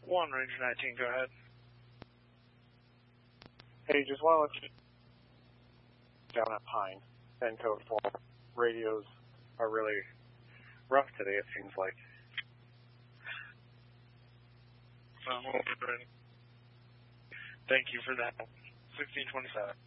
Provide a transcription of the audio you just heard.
1, Ranger 19, go ahead. Hey, just want to let you down at Pine, 10 code 4. Radios are really rough today, it seems like. Thank you for that. 1627.